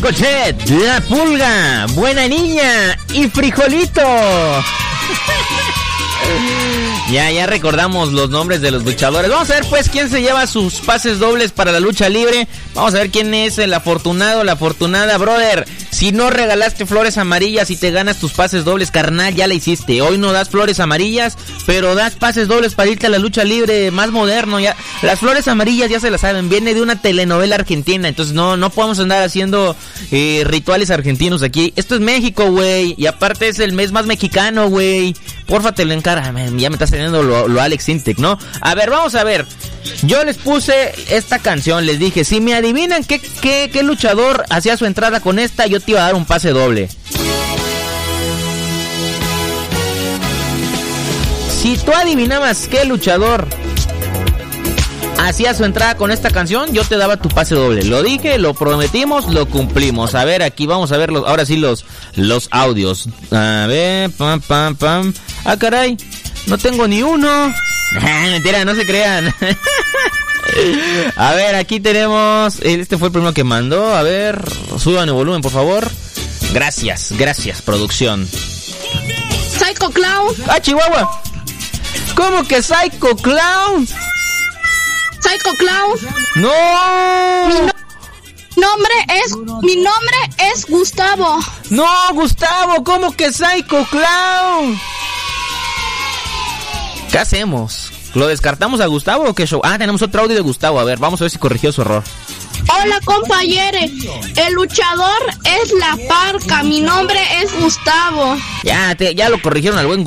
Ricochet, La Pulga, Buena Niña y Frijolito. Ya recordamos los nombres de los luchadores. Vamos a ver pues quién se lleva sus pases dobles para la lucha libre. Vamos a ver quién es el afortunado, la afortunada, brother. Si no regalaste flores amarillas y te ganas tus pases dobles, carnal, ya la hiciste. Hoy no das flores amarillas, pero das pases dobles para irte a la lucha libre más moderno. Ya las flores amarillas ya se las saben, viene de una telenovela argentina. Entonces no podemos andar haciendo rituales argentinos aquí. Esto es México, güey. Y aparte es el mes más mexicano, güey. Porfa, te lo encara. Ya me estás teniendo lo Alex Intec, ¿no? A ver, vamos a ver. Yo les puse esta canción, les dije, si me adivinan qué luchador hacía su entrada con esta, yo te iba a dar un pase doble. Si tú adivinabas qué luchador hacía su entrada con esta canción, yo te daba tu pase doble. Lo dije, lo prometimos, lo cumplimos. A ver, aquí vamos a ver ahora sí los audios. A ver, pam. Ah, caray, no tengo ni uno. Mentira, no se crean. A ver, aquí tenemos. Este fue el primero que mandó. A ver, suban el volumen, por favor. Gracias, producción. Psycho Clown. ¡Ah, Chihuahua! ¿Cómo que Psycho Clown? Psycho Clown. ¡No! Mi nombre es Gustavo. ¡No, Gustavo! ¿Cómo que Psycho Clown? ¿Qué hacemos? ¿Lo descartamos a Gustavo o qué show? Ah, tenemos otro audio de Gustavo. A ver, vamos a ver si corrigió su error. Hola, compañere. El luchador es La Parca. Mi nombre es Gustavo. Ya lo corrigieron al buen